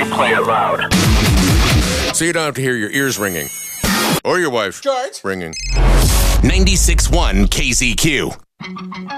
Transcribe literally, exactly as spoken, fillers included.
play it loud. So you don't have to hear your ears ringing. Or your wife George. ringing. ninety-six point one K Z Q.